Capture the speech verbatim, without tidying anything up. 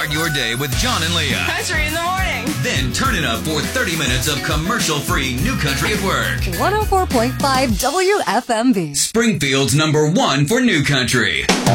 Start your day with John and Leah. Country in the morning. Then turn it up for thirty minutes of commercial-free New Country at Work. one oh four point five W F M V. Springfield's number one for New Country.